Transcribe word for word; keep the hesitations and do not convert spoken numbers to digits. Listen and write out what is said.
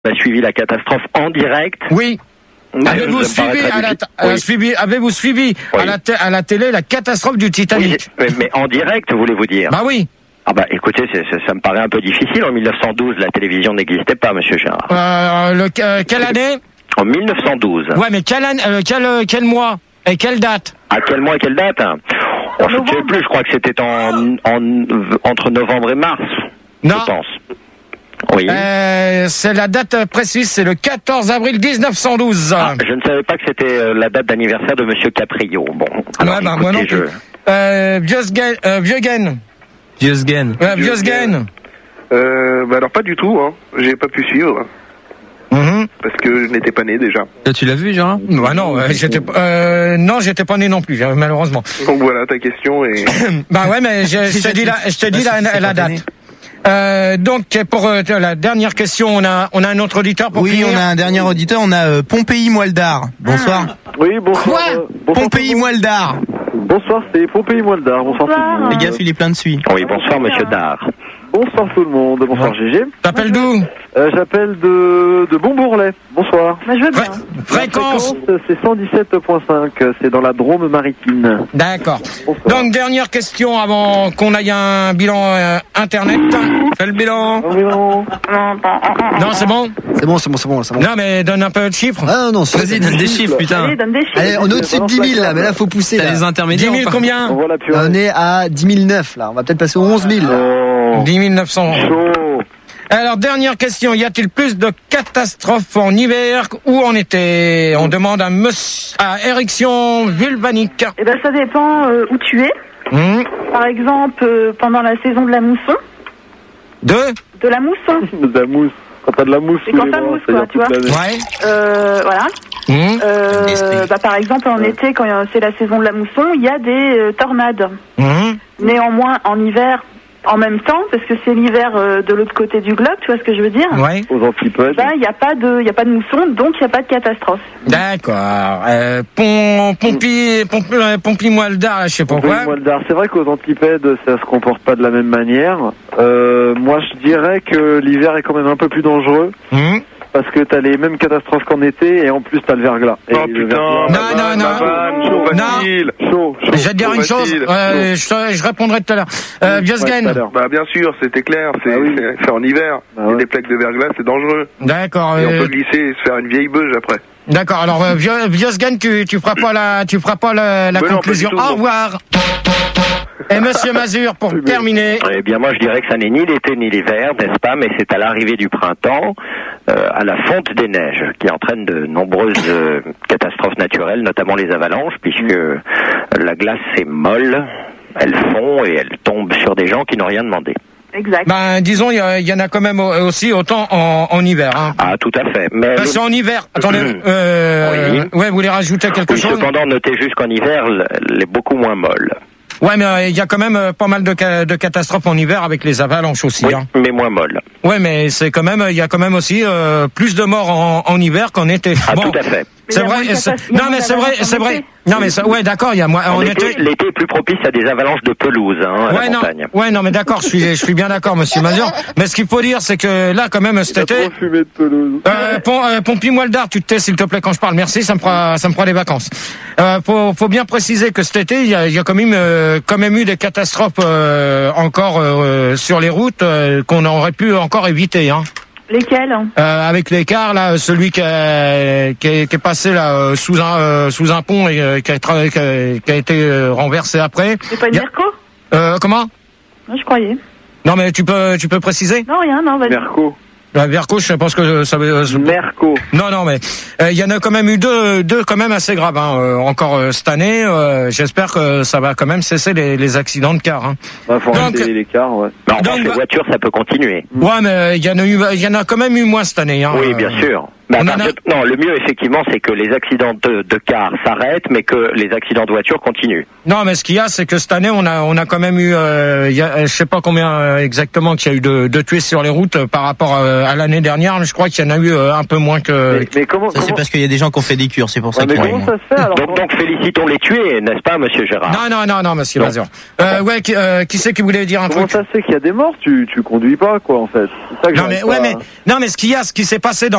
a suivi la catastrophe en direct. Oui. Avez-vous suivi, à la, euh, oui. suivi, avez-vous suivi oui. à, la te, à la télé la catastrophe du Titanic? Oui, mais, mais en direct, voulez-vous dire? Bah oui. Ah bah écoutez, c'est, c'est, ça me paraît un peu difficile. En mille neuf cent douze, la télévision n'existait pas, monsieur Gérard. Euh, le, euh, quelle année? En mille neuf cent douze. Ouais, mais quel, euh, quel, euh, quel mois et quelle date? À quel mois et quelle date? Oh, je ne sais plus, je crois que c'était en, en, entre novembre et mars. Non. Je pense. Oui. Euh, c'est la date précise, c'est le quatorze avril mille neuf cent douze. Ah, je ne savais pas que c'était la date d'anniversaire de monsieur Caprio. Bon. Alors, ouais, bah, moi non plus. Je... Euh, Biosgen, euh, Biosgen. Biosgen. Ouais, Biosgen. Euh, bah alors pas du tout, hein. J'ai pas pu suivre. Mm-hmm. Parce que je n'étais pas né déjà. Euh, tu l'as vu, Gérard? Bah non, euh, j'étais, euh, non, j'étais pas né non plus, malheureusement. Donc voilà ta question et. Bah ouais, mais je, je te dis la, je te dis la, la, la date. Euh, donc pour euh, la dernière question, on a on a un autre auditeur pour Oui, finir. on a un dernier auditeur, on a euh, Pompéi Moildar. Bonsoir. Oui, bonsoir. Quoi euh, bonsoir Pompéi Moildar. Bonsoir, c'est Pompéi Moildar. Bonsoir, bonsoir tout le monde. Les gars, il est plein de suie. Oui, bonsoir monsieur Dard. Bonsoir tout le monde. Bonsoir G G. T'appelles d'où? euh, J'appelle de de Bonbourlet. Bonsoir. Bah, je veux bien. Fréquence. fréquence c'est cent dix-sept virgule cinq. C'est dans la Drôme maritime. D'accord. Bonsoir. Donc dernière question avant qu'on aille à un bilan euh, internet. Fais le bilan. Oh, non. Non, c'est bon. C'est bon, c'est bon, c'est bon, c'est bon. Non, mais donne un peu de chiffres. Ah non, c'est Vas-y, donne des chiffres, putain. Allez, donne des chiffres. Allez, on est au-dessus de dix mille là, mais là faut pousser. T'as Là. les intermédiaires. dix mille ou pas combien? On voit la purée. On est à dix mille neuf là, on va peut-être passer aux onze mille. Oh. dix mille neuf cents. Chaud. Alors, dernière question. Y a-t-il plus de catastrophes en hiver ou en été? On demande à monsieur, à Érection Vulvanique. Eh ben, ça dépend euh, où tu es. Mmh. Par exemple, euh, pendant la saison de la mousson. De? De la mousson. De la mousse. Quand t'as de la mousse. Et tous quand les t'as mois, mousse, c'est-à-dire quoi, tu toute vois. l'année. Ouais. Euh, voilà. Mmh. Euh, bah, par exemple, en été, quand c'est la saison de la mousson, il y a des euh, tornades. Mmh. Néanmoins, en hiver, en même temps, parce que c'est l'hiver euh, de l'autre côté du globe, tu vois ce que je veux dire? Ouais. Aux antipodes. Bah, il n'y a pas de, il y a pas de mousson, donc il n'y a pas de catastrophe. D'accord. Euh, Pont, Pompi, Pompi, euh, Pompi Moildar, je sais pas quoi. Moildar. C'est vrai qu'aux Antipèdes, ça se comporte pas de la même manière. Euh, moi, je dirais que l'hiver est quand même un peu plus dangereux. Mmh. Parce que t'as les mêmes catastrophes qu'en été et en plus t'as le verglas. Et Oh le putain. verglas- Non, non, non. La vanne, chaud, Non. facile. Chaud, chaud. Je vais te dire une chose, euh, je, je répondrai tout à l'heure. Euh, Ouais, Biosgen. tout à l'heure. Bah bien sûr, c'était clair, c'est, Ah oui. c'est, c'est en hiver. Ah Il y a ouais. des plaques de verglas, c'est dangereux. D'accord. Et on euh, peut glisser et se faire une vieille beuge après. D'accord. Alors, euh, Bio- Biosgen, tu, tu feras pas la, tu feras pas la, la Mais non, conclusion. pas du tout, Au non. revoir. Et Monsieur Mazur, pour terminer. Eh bien, moi, je dirais que ça n'est ni l'été ni l'hiver, n'est-ce pas, mais c'est à l'arrivée du printemps, euh, à la fonte des neiges, qui entraîne de nombreuses euh, catastrophes naturelles, notamment les avalanches, puisque la glace est molle, elle fond et elle tombe sur des gens qui n'ont rien demandé. Exact. Ben, disons, il y, y en a quand même aussi autant en, en hiver. Hein. Ah, tout à fait. Mais Ben, c'est en hiver. Attendez. Euh, Oui. Ouais, vous voulez rajouter quelque oui, chose? cependant, notez juste qu'en hiver, elle est beaucoup moins molle. Ouais, mais il euh, y a quand même euh, pas mal de, ca- de catastrophes en hiver avec les avalanches aussi. Oui, Hein. mais moins molle. Ouais, mais c'est quand même, il y a quand même aussi euh, plus de morts en, en hiver qu'en été. Ah, Bon, tout à fait. Mais c'est il y a vrai. moins de c'est- catastrophes- il y a Non, moins mais c'est vrai, d'avalanches c'est en vrai. été. Non, mais ça, ouais, d'accord. Il y a moins En en été, été. l'été est plus propice à des avalanches de pelouse, hein, à Ouais, la non, montagne. ouais, non, mais d'accord, je suis, je suis bien d'accord, Monsieur Mazur. Mais ce qu'il faut dire, c'est que là, quand même, cet T'as été, trop fumé de pelouse. euh, Pom- euh, Pompi Moildar, tu te tais, s'il te plaît, quand je parle. Merci, ça me fera, ça me fera des vacances. Euh, faut, faut bien préciser que cet été, il y a, il y a quand même, euh, quand même eu des catastrophes euh, encore euh, sur les routes euh, qu'on aurait pu encore éviter, hein. Lesquels? Euh, avec l'écart là, celui qui, a, qui, est, qui est passé là euh, sous un euh, sous un pont et euh, qui, a, tra- qui, a, qui a été euh, renversé après. C'est pas une Y a- Merco? Euh, comment? Non, je croyais. Non mais tu peux tu peux préciser? Non, rien, non, vas-y. Merco. La Verco, je pense que ça veut. euh, Merco. Non, non, mais il y en a quand même eu deux, deux quand même assez graves. Hein, euh, encore euh, cette année, euh, j'espère que ça va quand même cesser les, les accidents de car. Hein. Ouais, faut Donc- arrêter l'écart, ouais. Mais en Donc, revanche, les bah- voitures, ça peut continuer. Ouais, mais il y en a eu, il y en a quand même eu moins cette année. Hein, Oui, euh, bien sûr. Bah, On à en partir a- de- Non, le mieux effectivement, c'est que les accidents de, de car s'arrêtent, mais que les accidents de voiture continuent. Non, mais ce qu'il y a, c'est que cette année, on a, on a quand même eu, euh, il y a, je sais pas combien euh, exactement qu'il y a eu de, de tués sur les routes euh, par rapport euh, à l'année dernière. Mais je crois qu'il y en a eu euh, un peu moins que. Mais, mais comment, Ça, c'est comment... parce qu'il y a des gens qui ont fait des cures, c'est pour ça Ouais, mais qu'il y en a comment moins. ça se fait alors Donc, donc félicitons les tués, n'est-ce pas, Monsieur Gérard? Non, non, non, non, Monsieur Non. Mazur. Euh, ouais, qui, euh, qui c'est qui voulait dire un Comment truc? ça se fait qu'il y a des morts? Tu, tu conduis pas, quoi, en fait. C'est ça que Non, j'arrive mais ouais, pas à- mais non, mais ce qu'il y a, ce qui s'est passé dans